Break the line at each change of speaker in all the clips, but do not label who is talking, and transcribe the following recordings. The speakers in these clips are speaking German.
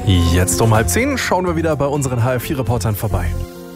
Jetzt um 9:30 schauen wir wieder bei unseren HR4-Reportern vorbei.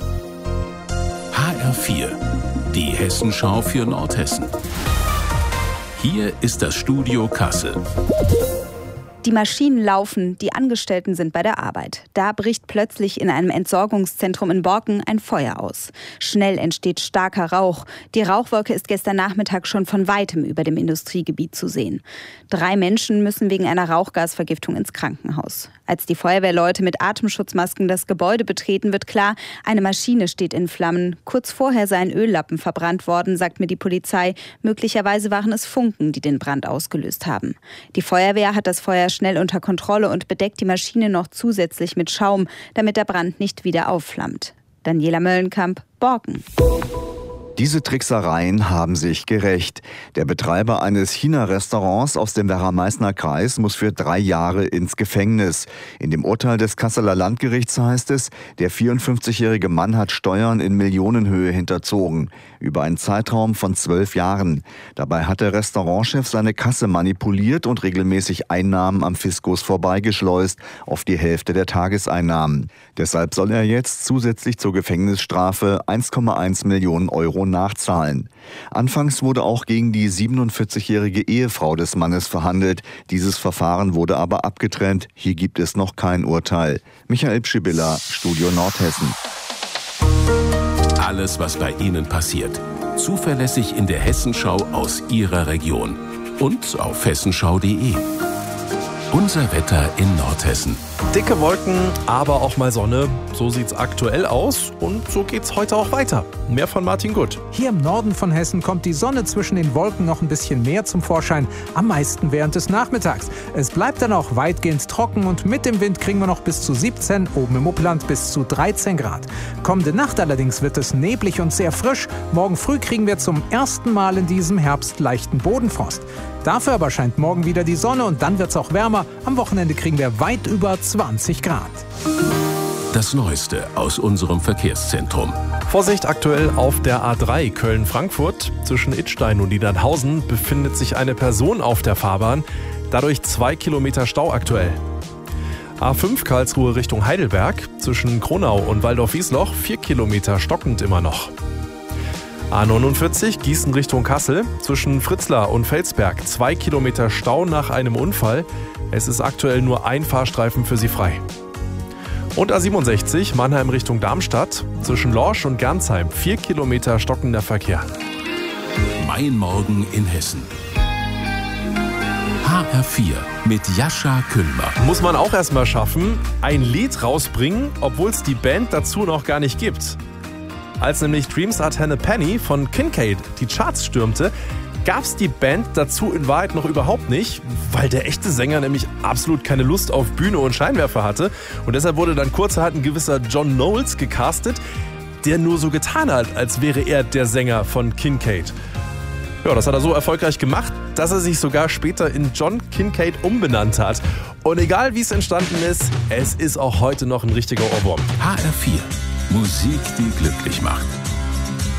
HR4, die Hessenschau für Nordhessen. Hier ist das Studio Kassel.
Die Maschinen laufen, die Angestellten sind bei der Arbeit. Da bricht plötzlich in einem Entsorgungszentrum in Borken ein Feuer aus. Schnell entsteht starker Rauch. Die Rauchwolke ist gestern Nachmittag schon von weitem über dem Industriegebiet zu sehen. 3 Menschen müssen wegen einer Rauchgasvergiftung ins Krankenhaus. Als die Feuerwehrleute mit Atemschutzmasken das Gebäude betreten, wird klar, eine Maschine steht in Flammen. Kurz vorher sei ein Öllappen verbrannt worden, sagt mir die Polizei. Möglicherweise waren es Funken, die den Brand ausgelöst haben. Die Feuerwehr hat das Feuer schnell unter Kontrolle und bedeckt die Maschine noch zusätzlich mit Schaum, damit der Brand nicht wieder aufflammt. Daniela Möllenkamp, Borken.
Diese Tricksereien haben sich gerächt. Der Betreiber eines China-Restaurants aus dem Werra-Meißner Kreis muss für 3 Jahre ins Gefängnis. In dem Urteil des Kasseler Landgerichts heißt es, der 54-jährige Mann hat Steuern in Millionenhöhe hinterzogen, über einen Zeitraum von 12 Jahren. Dabei hat der Restaurantchef seine Kasse manipuliert und regelmäßig Einnahmen am Fiskus vorbeigeschleust, auf die Hälfte der Tageseinnahmen. Deshalb soll er jetzt zusätzlich zur Gefängnisstrafe 1,1 Millionen Euro nachzahlen. Anfangs wurde auch gegen die 47-jährige Ehefrau des Mannes verhandelt. Dieses Verfahren wurde aber abgetrennt. Hier gibt es noch kein Urteil. Michael Pschibilla, Studio Nordhessen.
Alles, was bei Ihnen passiert. Zuverlässig in der Hessenschau aus Ihrer Region. Und auf hessenschau.de. Unser Wetter in Nordhessen.
Dicke Wolken, aber auch mal Sonne. So sieht's aktuell aus und so geht's heute auch weiter. Mehr von Martin Gutt.
Hier im Norden von Hessen kommt die Sonne zwischen den Wolken noch ein bisschen mehr zum Vorschein, am meisten während des Nachmittags. Es bleibt dann auch weitgehend trocken und mit dem Wind kriegen wir noch bis zu 17, oben im Upland bis zu 13 Grad. Kommende Nacht allerdings wird es neblig und sehr frisch. Morgen früh kriegen wir zum ersten Mal in diesem Herbst leichten Bodenfrost. Dafür aber scheint morgen wieder die Sonne und dann wird's auch wärmer. Am Wochenende kriegen wir weit über 20 Grad.
Das Neueste aus unserem Verkehrszentrum.
Vorsicht aktuell auf der A3 Köln-Frankfurt. Zwischen Idstein und Niedernhausen befindet sich eine Person auf der Fahrbahn. Dadurch 2 Kilometer Stau aktuell. A5 Karlsruhe Richtung Heidelberg. Zwischen Kronau und Waldorf-Wiesloch 4 Kilometer stockend immer noch. A49 Gießen Richtung Kassel. Zwischen Fritzlar und Felsberg 2 Kilometer Stau nach einem Unfall. Es ist aktuell nur ein Fahrstreifen für Sie frei. Und A67 Mannheim Richtung Darmstadt. Zwischen Lorsch und Gernsheim 4 Kilometer stockender Verkehr.
Mein Morgen in Hessen. HR4 mit Jascha Küllmer.
Muss man auch erstmal schaffen, ein Lied rausbringen, obwohl es die Band dazu noch gar nicht gibt. Als nämlich Dreams Are Ten a Penny von Kincaid die Charts stürmte, gab es die Band dazu in Wahrheit noch überhaupt nicht, weil der echte Sänger nämlich absolut keine Lust auf Bühne und Scheinwerfer hatte. Und deshalb wurde dann kurzerhand ein gewisser John Knowles gecastet, der nur so getan hat, als wäre er der Sänger von Kincaid. Ja, das hat er so erfolgreich gemacht, dass er sich sogar später in John Kincaid umbenannt hat. Und egal wie es entstanden ist, es ist auch heute noch ein richtiger Ohrwurm.
HR4, Musik, die glücklich macht.